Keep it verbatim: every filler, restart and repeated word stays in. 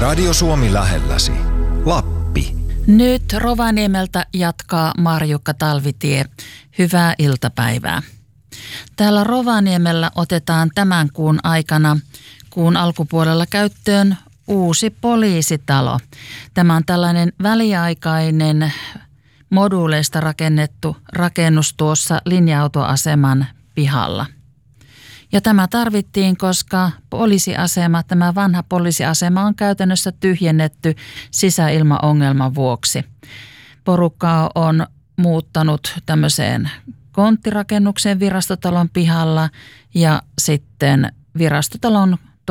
Radio Suomi lähelläsi. Lappi. Nyt Rovaniemeltä jatkaa Marjukka Talvitie. Hyvää iltapäivää. Täällä Rovaniemellä otetaan tämän kuun aikana kuun alkupuolella käyttöön uusi poliisitalo. Tämä on tällainen väliaikainen moduuleista rakennettu rakennus tuossa linja-autoaseman pihalla. Ja tämä tarvittiin, koska poliisiasema, tämä vanha poliisiasema on käytännössä tyhjennetty sisäilmaongelman vuoksi. Porukka on muuttanut tämmöiseen konttirakennukseen virastotalon pihalla ja sitten virastotalon